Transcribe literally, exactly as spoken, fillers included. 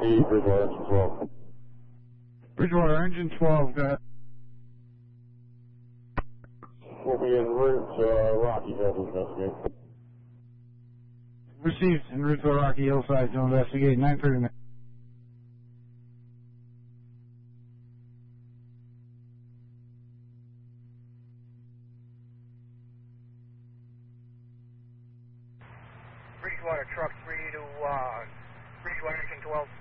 eight, Bridgewater, engine twelve. Bridgewater, engine twelve, go ahead. We'll be en route to uh, Rocky Hill to investigate. Received, en route to Rocky Hillside to investigate, nine thirty. Bridgewater, truck three to, uh, Bridgewater, engine twelve.